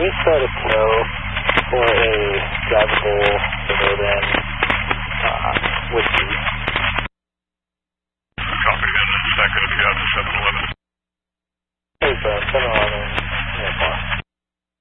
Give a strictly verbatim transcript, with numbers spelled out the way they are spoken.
please set a tow for a drivable suburban uh, with seats.